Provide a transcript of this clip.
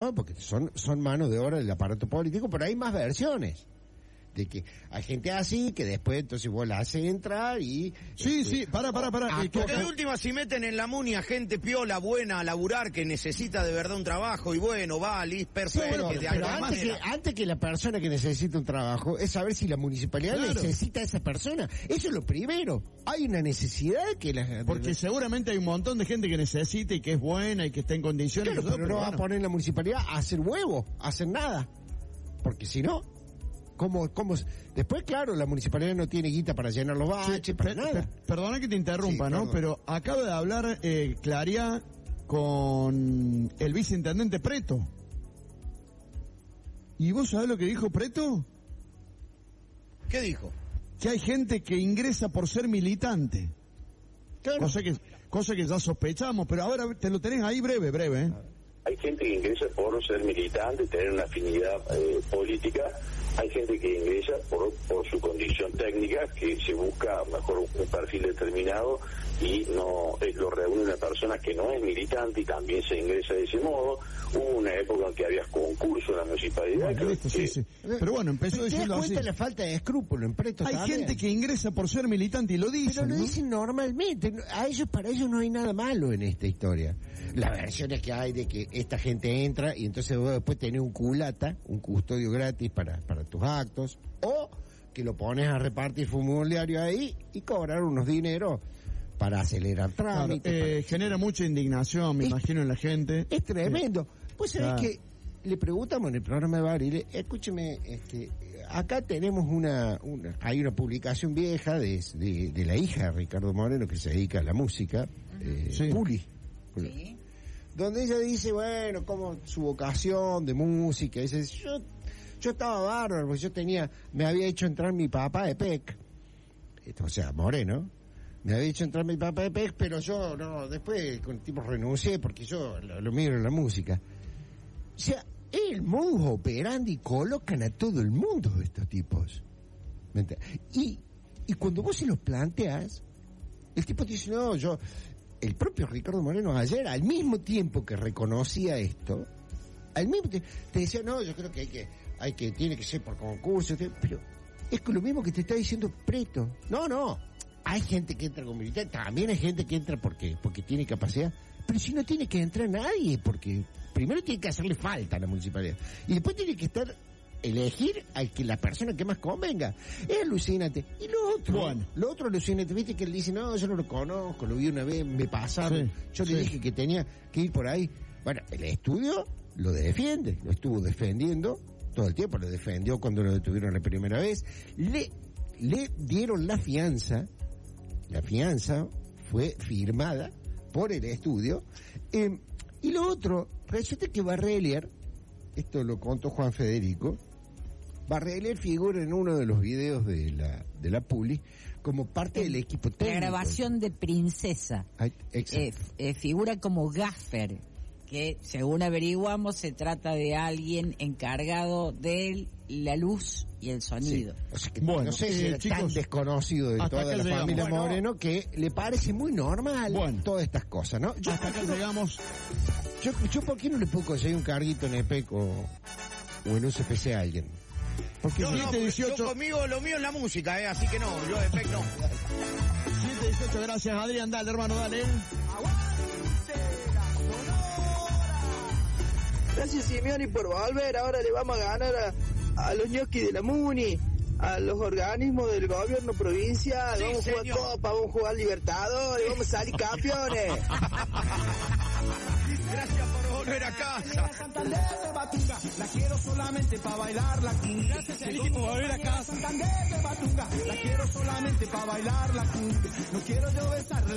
No, porque son mano de obra del aparato político, pero hay más versiones. De que hay gente así, que después entonces vos la haces entrar y... Sí, para. Porque de última si meten en la MUNI a gente piola, buena, a laburar, que necesita de verdad un trabajo, y bueno, va, listo, perfecto. Sí, pero antes que la persona que necesita un trabajo, es saber si la municipalidad necesita a esa persona. Eso es lo primero. Hay una necesidad que porque seguramente hay un montón de gente que necesita y que es buena y que está en condiciones... Claro, pero no va a poner la municipalidad a hacer huevo, a hacer nada. Porque si no... ¿Cómo? Después, claro, la municipalidad no tiene guita para llenar los baches, para nada. Perdona que te interrumpa, Sí, ¿no? perdón. Pero acaba de hablar Claria con el viceintendente Preto. ¿Y vos sabés lo que dijo Preto? ¿Qué dijo? Que hay gente que ingresa por ser militante. Claro. Cosa que ya sospechamos, pero ahora te lo tenés ahí breve, ¿eh? Hay gente que ingresa por ser militante, tener una afinidad política. Hay gente que ingresa por su condición técnica, que se busca mejor un perfil determinado y no lo reúne una persona que no es militante y también se ingresa de ese modo. Hubo una época en que había concurso en la municipalidad. Bueno, listo, sí. Pero bueno, empezó diciendo así. ¿Te das cuenta la falta de escrúpulo en Preto? Hay también? gente que ingresa por ser militante y lo dicen. Pero lo ¿no? dicen normalmente. Para ellos no hay nada malo en esta historia. La versión es que hay de que esta gente entra y entonces vos después tenés un culata, un custodio gratis para tus actos, o que lo pones a repartir formulario ahí y cobrar unos dineros para acelerar trámites. Claro, genera mucha indignación, me imagino, en la gente. Es tremendo. Pues sabés que le preguntamos en el programa de Barile, escúcheme, acá tenemos hay una publicación vieja de la hija de Ricardo Moreno que se dedica a la música, Puli. Sí. Donde ella dice, bueno, como su vocación de música, dice, yo estaba bárbaro, porque me había hecho entrar mi papá de PEC, o sea, Moreno, me había hecho entrar mi papá de PEC, pero yo, no, después con el tiempo renuncié, porque yo lo miro en la música. O sea, el modus operandi colocan a todo el mundo estos tipos. Y cuando vos se los planteas, el tipo te dice, no, el propio Ricardo Moreno ayer, al mismo tiempo que reconocía esto, al mismo tiempo, te decía, no, yo creo que tiene que ser por concurso, pero es lo mismo que te está diciendo Preto. No, hay gente que entra con militar, también hay gente que entra porque tiene capacidad, pero si no tiene que entrar nadie, porque primero tiene que hacerle falta a la municipalidad, y después tiene que elegir al que la persona que más convenga. Es alucinante. Y lo otro alucinante, viste que él dice, no, yo no lo conozco, lo vi una vez, me pasaron, yo le dije que tenía que ir por ahí. Bueno, el estudio lo defiende, lo estuvo defendiendo todo el tiempo, lo defendió cuando lo detuvieron la primera vez, le dieron la fianza fue firmada por el estudio, y lo otro, resulta que Barrelier, esto lo contó Juan Federico, Barrelier figura en uno de los videos de la Puli como parte del equipo técnico. La grabación de Princesa. Figura como gaffer, que según averiguamos se trata de alguien encargado de la luz y el sonido. Sí. O sea que no sé si era tan desconocido de toda la familia Moreno que le parece muy normal todas estas cosas, ¿no? Hasta acá llegamos. Yo ¿por qué no le puedo conseguir un carguito en EPEC o en UCPC a alguien? Porque yo conmigo, lo mío es la música, así que no, yo de PEC no. 7-18, gracias Adrián, dale hermano, dale. Gracias Simeoni por volver, ahora le vamos a ganar a los ñoquis de la MUNI, a los organismos del gobierno provincial, vamos a jugar Copa, vamos a jugar Libertadores, vamos a salir campeones. Gracias por volver a casa. La quiero solamente para bailar la cumbia. Gracias por volver a casa. La quiero solamente para bailar la cumbia. No quiero yo besar